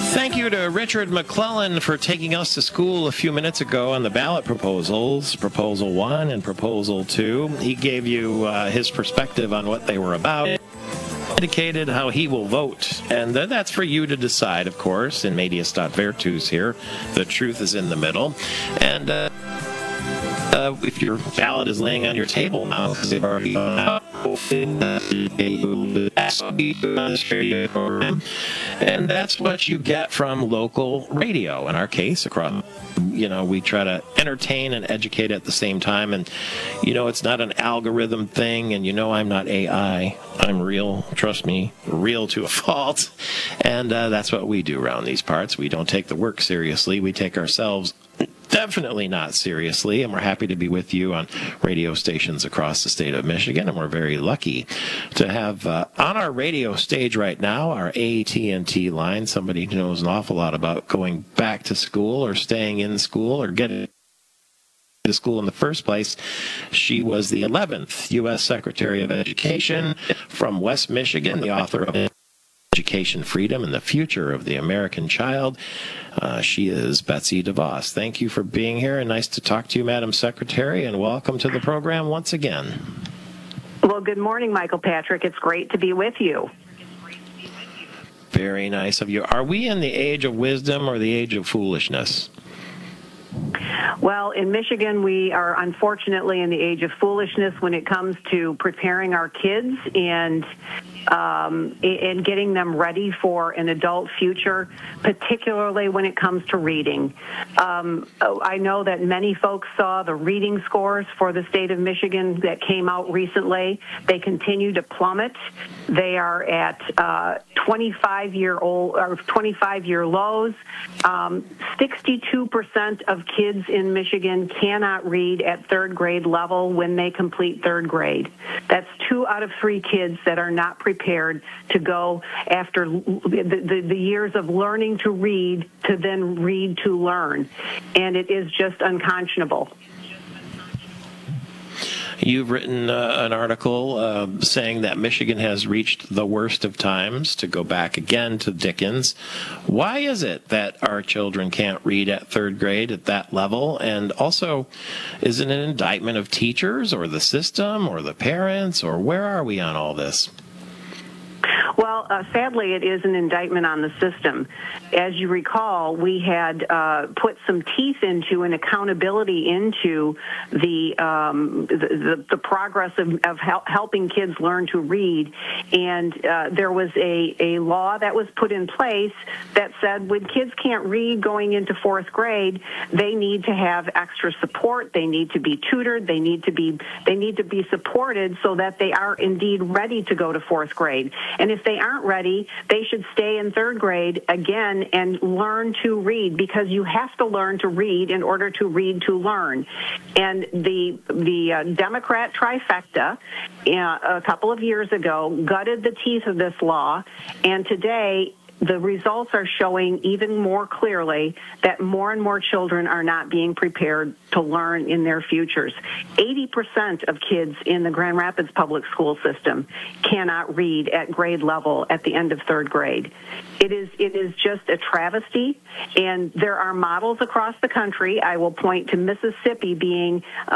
Thank you to Richard McClellan for taking us to school a few minutes ago on the ballot proposals, Proposal 1 and Proposal 2. He gave you his perspective on what they were about, indicated how he will vote, and that's for you to decide, of course. In Medias Virtus here, the truth is in the middle. And if your ballot is laying on your table now, because they've already gone out, and that's what you get from local radio. In our case, across, we try to entertain and educate at the same time. And, it's not an algorithm thing. And, I'm not AI. I'm real. Trust me, real to a fault. And that's what we do around these parts. We don't take the work seriously. We take ourselves definitely not seriously, and we're happy to be with you on radio stations across the state of Michigan, and we're very lucky to have on our radio stage right now our AT&T line somebody who knows an awful lot about going back to school or staying in school or getting to school in the first place. She was the 11th U.S. Secretary of Education from West Michigan, the author of Education Freedom and the Future of the American Child. She is Betsy DeVos. Thank you for being here, and nice to talk to you, Madam Secretary, and welcome to the program once again. Well, good morning, Michael Patrick. It's great to be with you. Very nice of you. Are we in the age of wisdom or the age of foolishness? Well, in Michigan, we are unfortunately in the age of foolishness when it comes to preparing our kids and getting them ready for an adult future, particularly when it comes to reading. I know that many folks saw the reading scores for the state of Michigan that came out recently. They continue to plummet. They are at 25-year lows. 62% of kids in Michigan cannot read at third grade level when they complete third grade. That's 2 out of 3 kids that are not prepared to go after the years of learning to read to then read to learn. And it is just unconscionable. You've written an article saying that Michigan has reached the worst of times, to go back again to Dickens. Why is it that our children can't read at third grade at that level? And also, is it an indictment of teachers or the system or the parents, or where are we on all this? Well, sadly, it is an indictment on the system. As you recall, we had put some teeth into and accountability into the progress of helping kids learn to read. And there was a law that was put in place that said when kids can't read going into 4th grade, they need to have extra support. They need to be tutored. They need to be supported so that they are indeed ready to go to 4th grade. And if they aren't ready, they should stay in 3rd grade again and learn to read, because you have to learn to read in order to read to learn. And the Democrat trifecta a couple of years ago gutted the teeth of this law, and today the results are showing even more clearly that more and more children are not being prepared to learn in their futures. 80% of kids in the Grand Rapids public school system cannot read at grade level at the end of 3rd grade. It is just a travesty, and there are models across the country. I will point to Mississippi being